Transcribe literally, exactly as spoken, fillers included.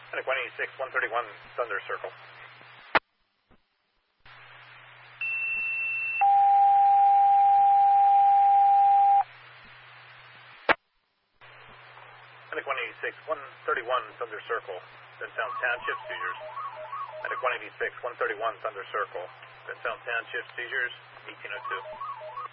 Atlantic one eighty-six, one thirty-one, Thunder Circle. Atlantic one eighty-six, one thirty-one, Thunder Circle. Bentown Township, seizures. Atlantic one eighty-six, one thirty-one, Thunder Circle. Bentown Township, seizures, eighteen oh two.